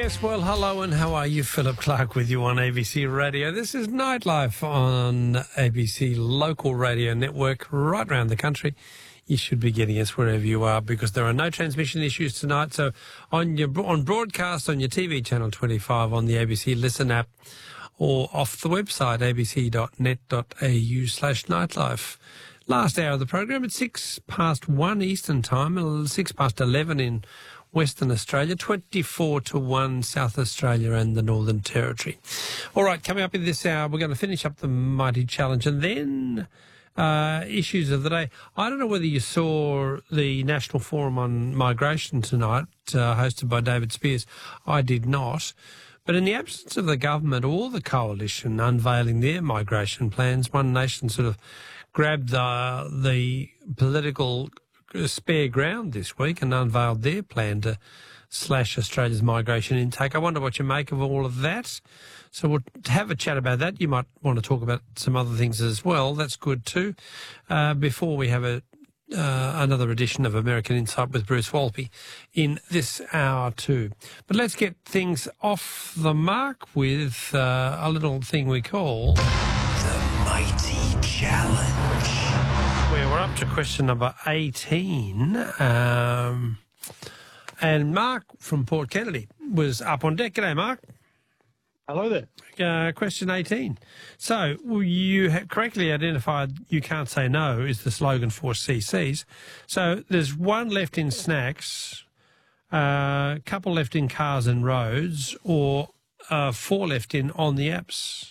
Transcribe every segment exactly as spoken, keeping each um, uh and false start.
Yes, well, hello and how are you? Philip Clark with you on A B C Radio. This is Nightlife on A B C Local Radio Network right around the country. You should be getting us wherever you are because there are no transmission issues tonight. So on your on broadcast on your T V channel twenty-five, on the A B C Listen app, or off the website abc.net.au slash nightlife. Last hour of the program at six past one Eastern Time, six past eleven in Western Australia, twenty-four to one South Australia and the Northern Territory. All right, coming up in this hour, we're going to finish up the Mighty Challenge and then uh, issues of the day. I don't know whether you saw the National Forum on Migration tonight, uh, hosted by David Spears. I did not. But in the absence of the government or the coalition unveiling their migration plans, One Nation sort of grabbed the, the political spare ground this week and unveiled their plan to slash Australia's migration intake. I wonder what you make of all of that. So we'll have a chat about that. You might want to talk about some other things as well. That's good too. Uh, before we have a uh, another edition of American Insight with Bruce Walpy in this hour too. But let's get things off the mark with uh, a little thing we call The Mighty Challenge. Where we're up to question number eighteen. Um, and Mark from Port Kennedy was up on deck. G'day, Mark. Hello there. Uh, question eighteen. So you have correctly identified You Can't Say No is the slogan for C Cs. So there's one left in snacks, a uh, couple left in cars and roads, or uh, four left in on the apps.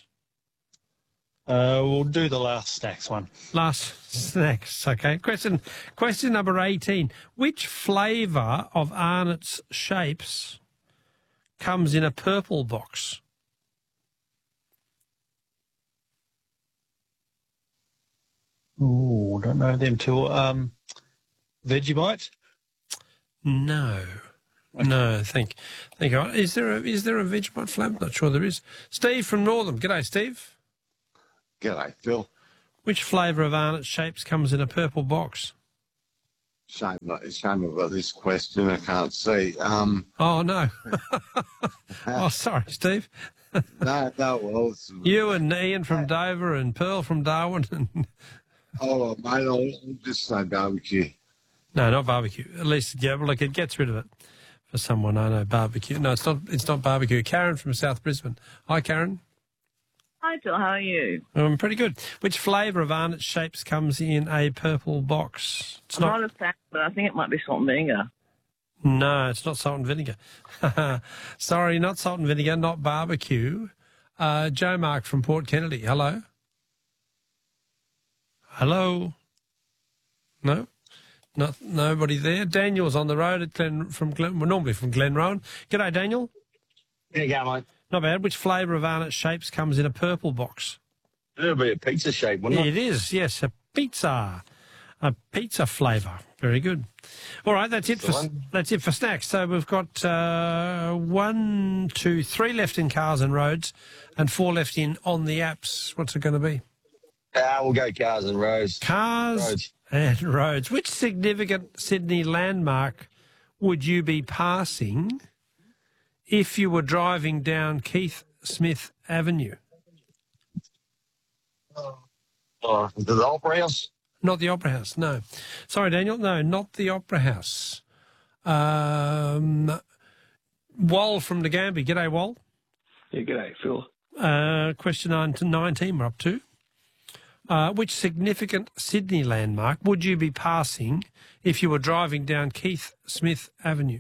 Uh, we'll do the last snacks one. Last snacks, okay. Question question number eighteen. Which flavour of Arnott's Shapes comes in a purple box? Oh, don't know them two. Um, Vegemite? No. No, thank, thank you. Is there a, is there a Vegemite flavour? Not sure there is. Steve from Northam. G'day, Steve. G'day, Phil. Which flavour of Arnott's Shapes comes in a purple box? Shame, shame about this question. I can't see. Um, Oh, no. Oh, sorry, Steve. no, no, well, it's, You and Ian from Dover and Pearl from Darwin. And oh, mate, I'll, I'll just say barbecue. no, not barbecue. At least, yeah, well, look, it gets rid of it for someone. I know, barbecue. No, it's not. It's not barbecue. Karen from South Brisbane. Hi, Karen. Hi, Phil. How are you? I'm pretty good. Which flavour of Arnott's Shapes comes in a purple box? It's I'm not. not a fan, but I think it might be salt and vinegar. No, it's not salt and vinegar. Sorry, not salt and vinegar, not barbecue. Uh, Joe Mark from Port Kennedy. Hello. Hello. No, not nobody there. Daniel's on the road at Glen from Glen. Well, normally from Glenrowan. G'day, Daniel. There you go, mate. Not bad. Which flavour of Arnott's Shapes comes in a purple box? It'll be a pizza shape, wouldn't It it? is, yes, a pizza, a pizza flavour. Very good. All right, that's it for that's it for snacks. So we've got uh, one, two, three left in cars and roads, and four left in on the apps. What's it going to be? Ah, we'll go cars and roads. Cars Roads. and roads. Which significant Sydney landmark would you be passing if you were driving down Keith Smith Avenue? Oh, the Opera House. Not the Opera House, no. Sorry, Daniel, no, not the Opera House. Um, Wal from Nagambie. G'day, Wal. Yeah, g'day, Phil. Uh, question nine to nineteen we're up to. Uh, which significant Sydney landmark would you be passing if you were driving down Keith Smith Avenue?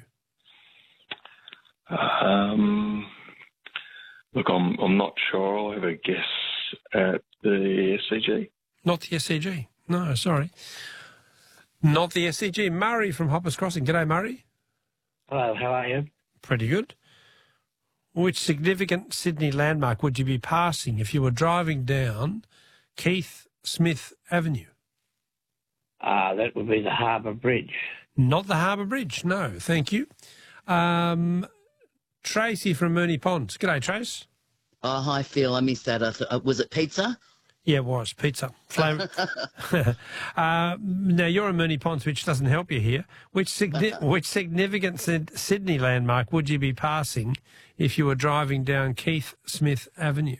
Um, look, I'm I'm not sure. I'll have a guess at the S C G. Not the S C G. No, sorry. Not the S C G. Murray from Hoppers Crossing. G'day, Murray. Hello, how are you? Pretty good. Which significant Sydney landmark would you be passing if you were driving down Keith Smith Avenue? Uh, that would be the Harbour Bridge. Not the Harbour Bridge, no, thank you. Um, Tracy from Mooney Ponds. G'day, Trace. Oh, hi, Phil. I missed that. I th- uh, was it pizza? Yeah, it was. Pizza. Flavor. uh, now, you're in Moonee Ponds, which doesn't help you here. Which, signi- which significant Syd- Sydney landmark would you be passing if you were driving down Keith Smith Avenue?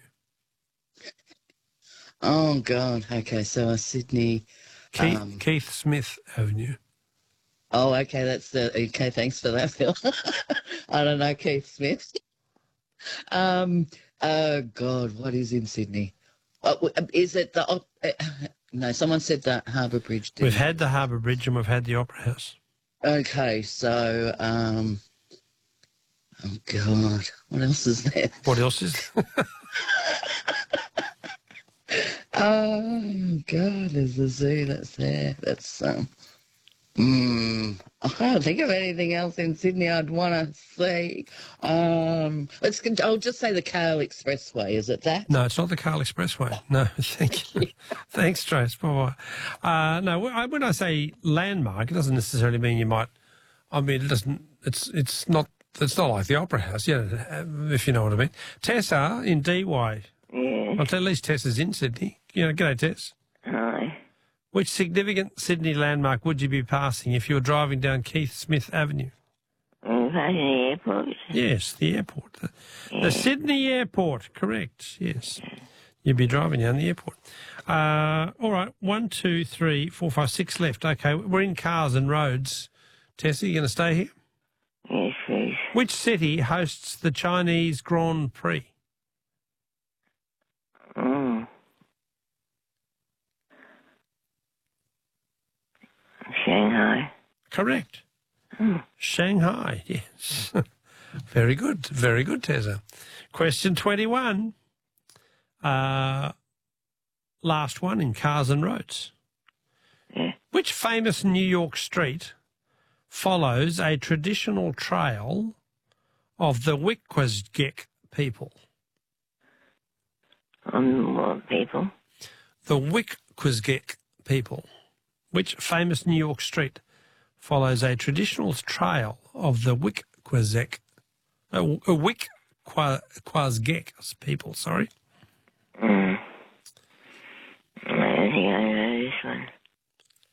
Oh, God. Okay, so a Sydney... Keith, um, Keith Smith Avenue. Oh, okay, that's the... Okay, thanks for that, Phil. I don't know Keith Smith. um, oh, God, what is in Sydney? Uh, is it the... Uh, no, someone said the Harbour Bridge. We've didn't had the Harbour Bridge and we've had the Opera House. Okay, so... Um, oh, God, what else is there? What else is there? Oh, God, there's the zoo that's there. That's... Um, Mm, I can't think of anything else in Sydney I'd want to see. Um, let's. I'll just say the Kale Expressway. Is it that? No, it's not the Carl Expressway. No, thank you. Thanks, Trace. Bye-bye. Uh, no, when I say landmark, it doesn't necessarily mean you might... I mean, it doesn't... It's it's not It's not like the Opera House, yeah, if you know what I mean. Tessa in D Y. Yeah. Well, at least Tessa's in Sydney. You know, g'day, Tess. Hi. Which significant Sydney landmark would you be passing if you were driving down Keith Smith Avenue? I'm passing the airport. Yes, the airport. The, Yeah. the Sydney Airport, correct, yes. You'd be driving down the airport. Uh, all right, one, two, three, four, five, six left. Okay, we're in Cars and Roads. Tessa, you going to stay here? Yes, please. Which city hosts the Chinese Grand Prix? Oh. Shanghai. Correct. Oh. Shanghai, yes. Very good, very good, Tessa. Question twenty-one. Uh, last one in Cars and Roads. Yeah. Which famous New York street follows a traditional trail of the Wickwasgek people? Um, what people? The Wickwasgek people. Which famous New York street follows a traditional trail of the Wickwasgek, uh, Wickwasgek people, sorry? Mm. I don't think I know this one.